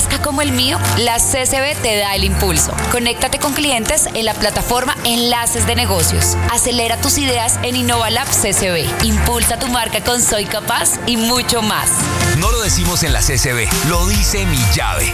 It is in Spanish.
crezca como el mío? La CCB te da el impulso. Conéctate con clientes en la plataforma Enlaces de Negocios. Acelera tus ideas en InnovaLab CCB. Impulsa tu marca con Soy Capaz y mucho más. No lo decimos en la CCB, lo dice Mi Llave.